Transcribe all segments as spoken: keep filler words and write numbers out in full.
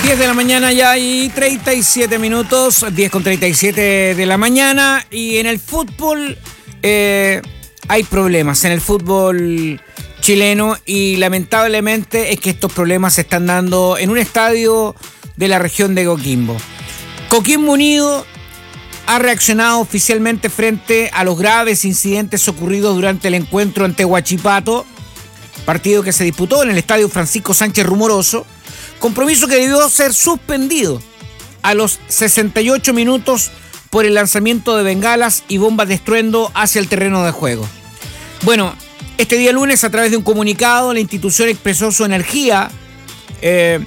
diez de la mañana ya y treinta y siete minutos, diez con treinta y siete de la mañana, y en el fútbol eh, hay problemas, en el fútbol chileno, y lamentablemente es que estos problemas se están dando en un estadio de la región de Coquimbo. Coquimbo Unido ha reaccionado oficialmente frente a los graves incidentes ocurridos durante el encuentro ante Huachipato, partido que se disputó en el estadio Francisco Sánchez Rumoroso, compromiso que debió ser suspendido a los sesenta y ocho minutos por el lanzamiento de bengalas y bombas de estruendo hacia el terreno de juego. Bueno, este día lunes, a través de un comunicado, la institución expresó su energía. Eh,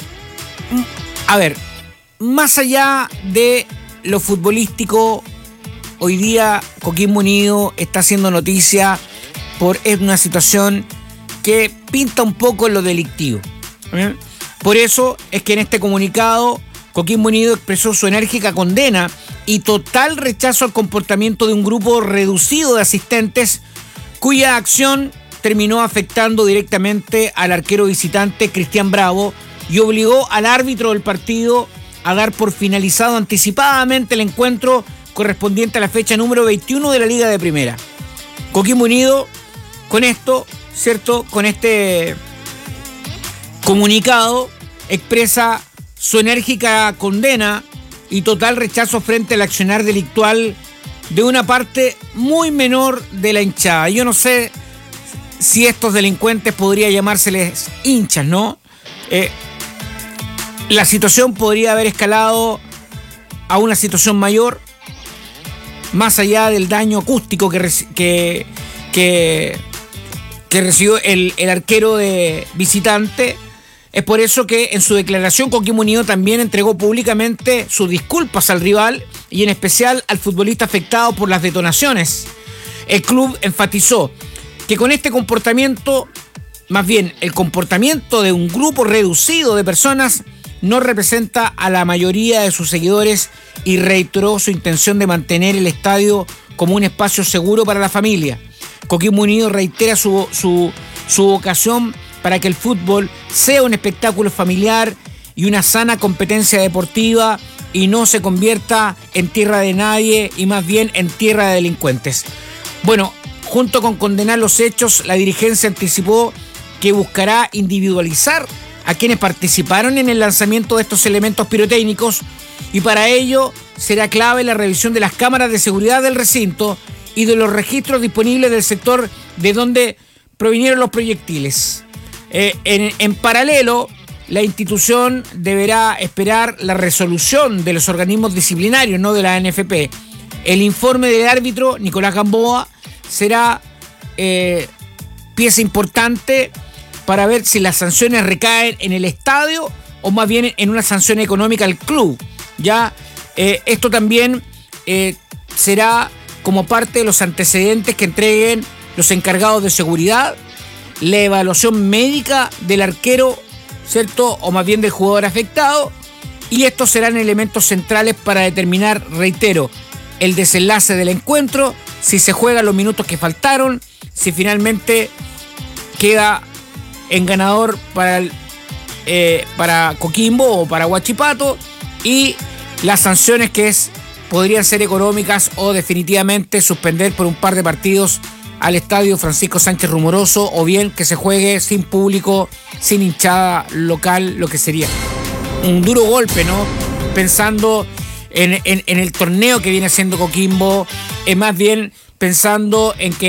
a ver, más allá de lo futbolístico, hoy día Coquimbo Unido está haciendo noticia por una situación que pinta un poco en lo delictivo. ¿Eh? Por eso es que en este comunicado Coquimbo Unido expresó su enérgica condena y total rechazo al comportamiento de un grupo reducido de asistentes cuya acción terminó afectando directamente al arquero visitante Cristian Bravo y obligó al árbitro del partido a dar por finalizado anticipadamente el encuentro correspondiente a la fecha número veintiuno de la Liga de Primera. Coquimbo Unido, con esto, ¿cierto? Con este comunicado, expresa su enérgica condena y total rechazo frente al accionar delictual de una parte muy menor de la hinchada. Yo no sé si estos delincuentes podría llamárseles hinchas, ¿no? Eh, la situación podría haber escalado a una situación mayor, más allá del daño acústico que, que, que, que recibió el, el arquero de visitante. Es por eso que en su declaración Coquimbo Unido también entregó públicamente sus disculpas al rival y en especial al futbolista afectado por las detonaciones. El club enfatizó que con este comportamiento, más bien el comportamiento de un grupo reducido de personas, no representa a la mayoría de sus seguidores y reiteró su intención de mantener el estadio como un espacio seguro para la familia. Coquimbo Unido reitera su, su, su vocación para que el fútbol sea un espectáculo familiar y una sana competencia deportiva y no se convierta en tierra de nadie y más bien en tierra de delincuentes. Bueno, junto con condenar los hechos, la dirigencia anticipó que buscará individualizar a quienes participaron en el lanzamiento de estos elementos pirotécnicos y para ello será clave la revisión de las cámaras de seguridad del recinto y de los registros disponibles del sector de donde provinieron los proyectiles. Eh, en, en paralelo, la institución deberá esperar la resolución de los organismos disciplinarios, no de la N F P. El informe del árbitro Nicolás Gamboa será eh, pieza importante para ver si las sanciones recaen en el estadio o más bien en una sanción económica al club. Ya eh, esto también eh, será como parte de los antecedentes que entreguen los encargados de seguridad, la evaluación médica del arquero, ¿cierto? O más bien del jugador afectado, y estos serán elementos centrales para determinar, reitero, el desenlace del encuentro, si se juegan los minutos que faltaron, si finalmente queda en ganador para, el, eh, para Coquimbo o para Huachipato, y las sanciones que es, podrían ser económicas o definitivamente suspender por un par de partidos al estadio Francisco Sánchez Rumoroso, o bien que se juegue sin público, sin hinchada local, lo que sería un duro golpe, ¿no? Pensando en, en, en el torneo que viene haciendo Coquimbo, es más bien pensando en que